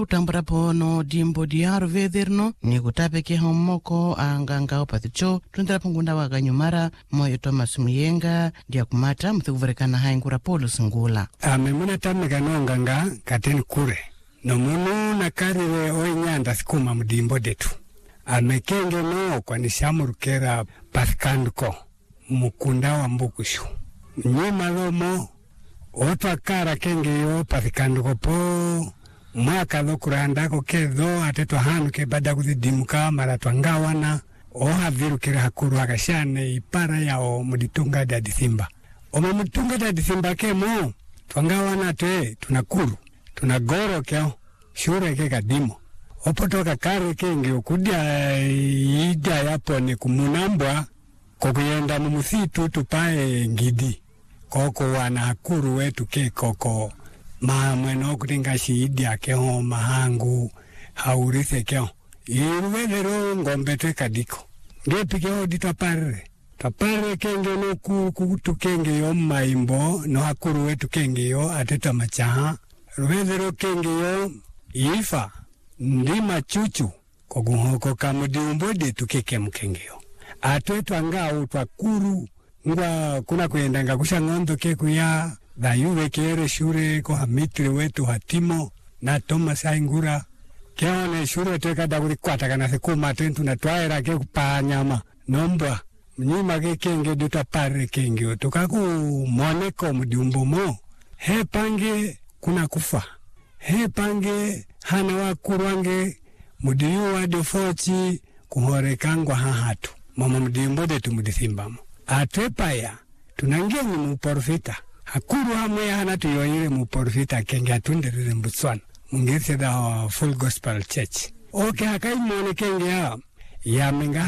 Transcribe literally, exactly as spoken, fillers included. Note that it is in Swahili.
hautambura pono dimbo diaro vederno ni kutapeke homoko anganga opathicho tundira pungunda wakanyumara moyo Thomas Muyenga dia kumata mthikuverekana haingura Polo Singula amemuna tamika nonganga kateni kure no munu na karire oinyanda sikuma mdimbo detu amekenge no kwa nishamurukera paskanduko mukunda wa mbukushu nyuma lomo otwa kara kenge yo paskanduko po mwaka dhokurandako kedho atetwa hanuke bada kuzidimuka mara twangawana oha virukira hakuru hakashane ipara yao muditunga da disimba oma muditunga da disimba kemo twangawana te tunakuru tunagoro keo shure ke kadimo opotoka kare kenge okudia ida yapo ni kumunambwa kokuyenda mumusitu tupae ngidi koko wana hakuru wetu ke koko ma mweno kutinga shidi akeho mahangu haurise keo iruvedero ngombe twe kadiko ngepi keo ditapare tapare kenge no kukutu kenge yo maimbo no hakuru wetu kenge yo ateta machaha ruvedero kenge yo ifa ndima chuchu koguhoko kamudiumbo detu keke mkenge yo atwetu anga utwakuru ngwa kuna kuendanga kusha ngondo keku ya dayuwe kere shure ko hamitri wetu hatimo na Thomas Aingura keone shure teka daguri kwata kana sekuma tentu na twaera ke kupanyama nombwa mnyima ke kenge duta pare kenge tukaku moneko mdiumbo mo he pange kuna kufa he pange hana wakurwange mudiyu wa defochi kuhorekangwa hahatu mama mdimbo detu mudisimbamo atwepaya tunangia ni muporfita hakuru hamwe hana tuyoire muporfita kenge atunderere mbutswana mungirse da Full Gospel Church okay hakai mwone kenge ya ya menga